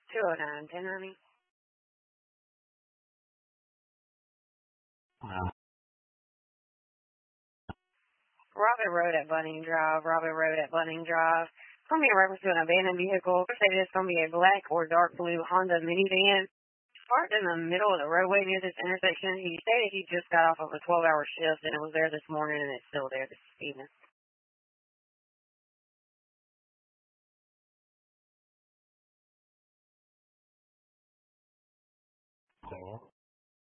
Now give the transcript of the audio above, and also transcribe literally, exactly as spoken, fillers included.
two oh nine, ten ninety. Wow. Robin Road at Bunning Drive, Robin Road at Bunning Drive. It's going to be a reference to an abandoned vehicle. They say it's going to be a black or dark blue Honda minivan. Parked in the middle of the roadway near this intersection. He stated he just got off of a twelve hour shift and it was there this morning and it's still there this evening.